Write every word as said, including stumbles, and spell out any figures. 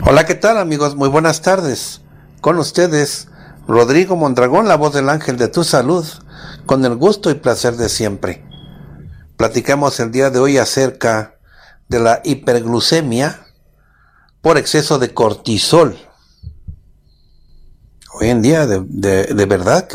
Hola, ¿qué tal amigos? Muy buenas tardes. Con ustedes, Rodrigo Mondragón, la voz del ángel de tu salud, con el gusto y placer de siempre. Platicamos el día de hoy acerca de la hiperglucemia por exceso de cortisol. Hoy en día, de, de, de verdad, que